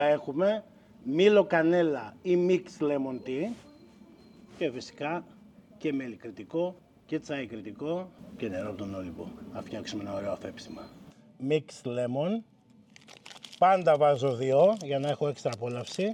Έχουμε μήλο κανέλα ή mixed lemon tea και φυσικά και μέλι κριτικό και τσάι κριτικό και νερό από τον Όλυμπο. Θα φτιάξουμε ένα ωραίο θέψιμα. Mixed lemon. Πάντα βάζω 2 για να έχω έξτρα απόλαυση.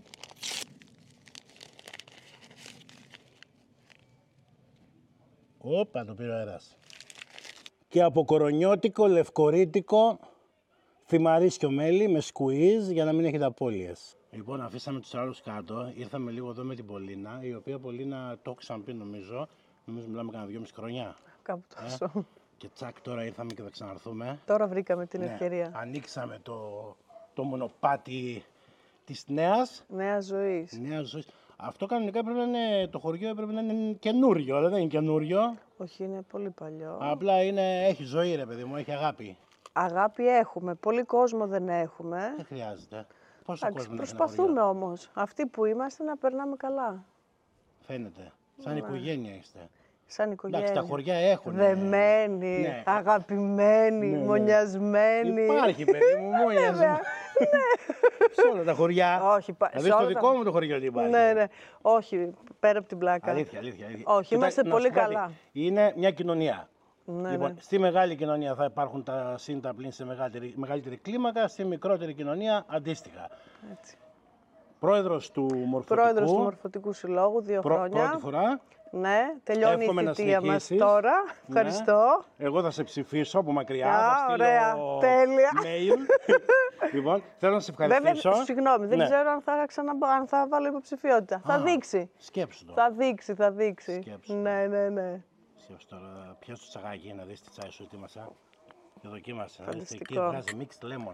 Όπα, το πήρε ο αέρας. Και από κορονιώτικο, λευκορίτικο, θυμαρίσιο μέλι με σκουίζ για να μην έχετε απώλειες. Λοιπόν, αφήσαμε τους άλλους κάτω, ήρθαμε λίγο εδώ με την Πολίνα, η οποία Πολίνα το έχω ξαναπεί νομίζω μιλάμε κάνα 2,5 χρόνια. Κάπου τόσο. Και τσακ τώρα ήρθαμε και θα ξαναρθούμε. Τώρα βρήκαμε την ευκαιρία. Ανοίξαμε το μονοπάτι της νέας ζωής. Αυτό κανονικά πρέπει να είναι, το χωριό πρέπει να είναι καινούριο, αλλά δεν είναι καινούριο. Όχι, είναι πολύ παλιό. Απλά έχει ζωή ρε παιδί μου, έχει αγάπη. Αγάπη έχουμε, πολύ κόσμο δεν έχουμε. Δεν χρειάζεται. Πόσο κόσμο προσπαθούμε όμως, αυτοί που είμαστε να περνάμε καλά. Φαίνεται, σαν οικογένεια είστε. Σαν οικογένεια. Εντάξει, τα χωριά έχουν. Δεμένοι, ναι. αγαπημένοι, μονιασμένοι. Υπάρχει παιδί μου, μονιασμένοι. Σε όλα τα χωριά. Όχι, δηλαδή στο δικό μου το χωριό δεν υπάρχει. Ναι. Όχι, πέρα από την πλάκα. Αλήθεια. Όχι, είμαστε πολύ καλά. Είναι μια κοινωνία. Ναι, λοιπόν, στη μεγάλη κοινωνία θα υπάρχουν τα συν τα πλήν σε μεγαλύτερη κλίμακα, στη μικρότερη κοινωνία αντίστοιχα. Έτσι. Πρόεδρος του Μορφωτικού Συλλόγου, 2 χρόνια. Πρώτη φορά. Ναι, τελειώνει η θητεία μας τώρα. Ευχαριστώ. Εγώ θα σε ψηφίσω από μακριά. Θα στείλω τέλεια. mail. Λοιπόν, θέλω να σε ευχαριστήσω. Βέβαια, συγγνώμη, δεν ξέρω αν θα βάλω υποψηφιότητα. Θα δείξει. Σκέψου το. Θα δείξει. Σκέψου. Ναι. Σκέψου τώρα, πιάσου το τσαγάκι να δεις τι τσάι σου ετοίμασα. Και δοκίμασε. Φανταστικό. Εκεί βγάζει mixed lemon.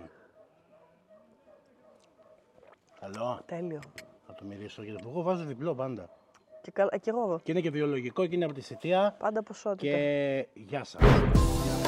Καλό. Τέλειο. Θα το μυρίσω γιατί εγώ βάζω διπλό πάντα. Και εγώ. Και είναι και βιολογικό και είναι από τη Σιτία. Πάντα ποσότητα. Και γεια σας.